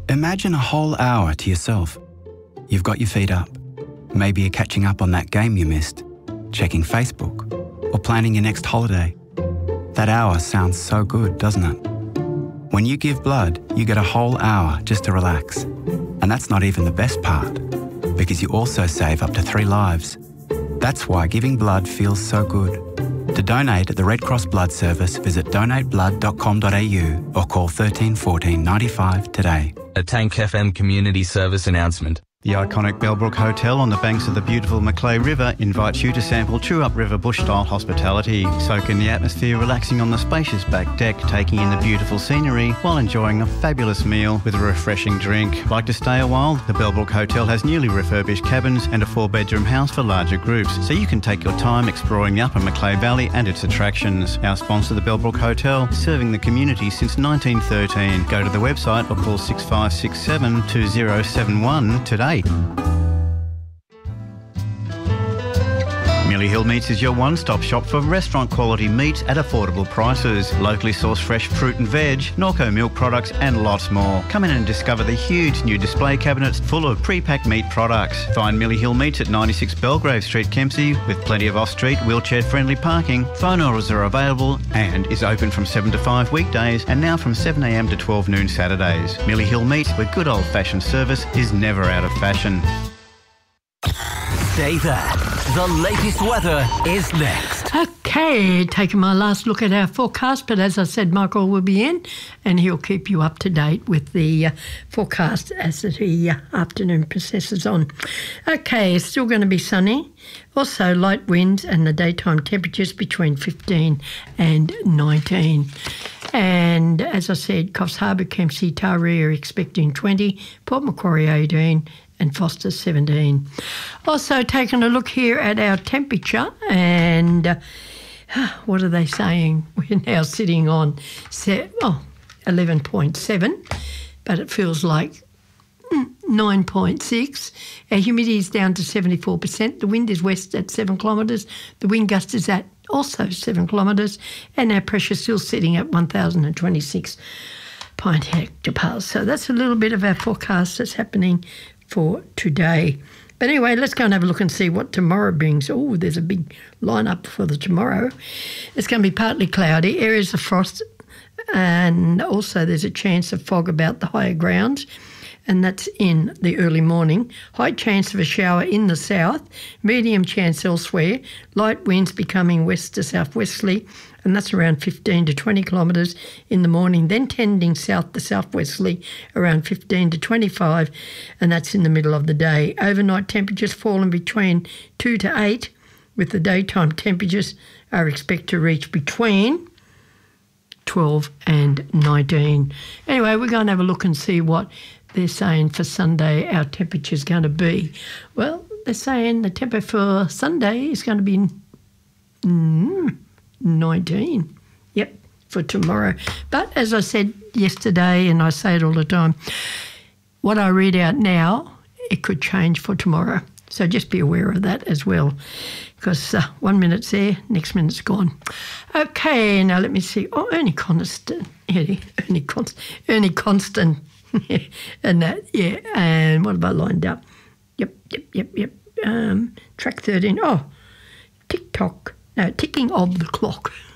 Imagine a whole hour to yourself. You've got your feet up. Maybe you're catching up on that game you missed, checking Facebook, or planning your next holiday. That hour sounds so good, doesn't it? When you give blood, you get a whole hour just to relax. And that's not even the best part, because you also save up to 3 lives. That's why giving blood feels so good. To donate at the Red Cross Blood Service, visit donateblood.com.au or call 13 14 95 today. A Tank FM community service announcement. The iconic Bellbrook Hotel on the banks of the beautiful Macleay River invites you to sample true upriver bush-style hospitality. Soak in the atmosphere, relaxing on the spacious back deck, taking in the beautiful scenery while enjoying a fabulous meal with a refreshing drink. Like to stay a while? The Bellbrook Hotel has newly refurbished cabins and a 4-bedroom house for larger groups, so you can take your time exploring the upper Macleay Valley and its attractions. Our sponsor, the Bellbrook Hotel, serving the community since 1913. Go to the website or call 6567 2071 today. Millie Hill Meats is your one-stop shop for restaurant-quality meats at affordable prices. Locally sourced fresh fruit and veg, Norco milk products and lots more. Come in and discover the huge new display cabinets full of pre-packed meat products. Find Millie Hill Meats at 96 Belgrave Street, Kempsey, with plenty of off-street, wheelchair-friendly parking. Phone orders are available and is open from 7 to 5 weekdays and now from 7 a.m. to 12 noon Saturdays. Millie Hill Meats, where good old-fashioned service is never out of fashion. Stay there. The latest weather is next. Okay, taking my last look at our forecast, but as I said, Michael will be in and he'll keep you up to date with the forecast as the afternoon processes on. Okay, it's still going to be sunny. Also light winds and the daytime temperatures between 15 and 19. And as I said, Coffs Harbour, Kempsey, Taree are expecting 20, Port Macquarie 18 and Foster 17. Also taking a look here at our temperature and what are they saying? We're now sitting on 11.7, but it feels like 9.6. Our humidity is down to 74%. The wind is west at 7 kilometres. The wind gust is at also 7 kilometres. And our pressure still sitting at 1,026 hectopascals. So that's a little bit of our forecast that's happening for today. But anyway, let's go and have a look and see what tomorrow brings. Oh, there's a big lineup for the tomorrow. It's going to be partly cloudy, areas of frost, and also there's a chance of fog about the higher grounds, and that's in the early morning. High chance of a shower in the south, medium chance elsewhere, light winds becoming west to southwesterly, and that's around 15 to 20 kilometres in the morning, then tending south to southwesterly around 15 to 25, and that's in the middle of the day. Overnight temperatures falling between 2 to 8, with the daytime temperatures are expected to reach between 12 and 19. Anyway, we're going to have a look and see what they're saying for Sunday our temperature's going to be. Well, they're saying the temperature for Sunday is going to be 19. Yep, for tomorrow. But as I said yesterday, and I say it all the time, what I read out now, it could change for tomorrow. So just be aware of that as well, because 1 minute's there, next minute's gone. Okay, now let me see. Oh, Ernie Constant. Ernie Constant. And that, yeah. And what have I lined up? Yep. Track 13. Oh, TikTok. No, ticking of the clock.